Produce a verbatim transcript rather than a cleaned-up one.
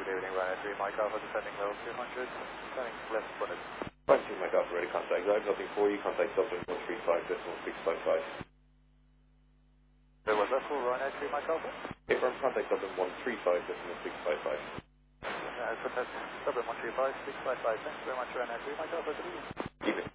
Good evening, Ryanair three, Mike Alpha, descending level two hundred, turning left footed. Right, two Mike Alpha, ready contact. I have nothing for you, contact Dublin one three five decimal six five five. There was that for Ryanair three, Mike Alpha? Confirm contact Dublin one three five decimal six five five. Uh, contact Dublin one three five six five five, thanks very much, Ryanair three, Mike Alpha, good evening.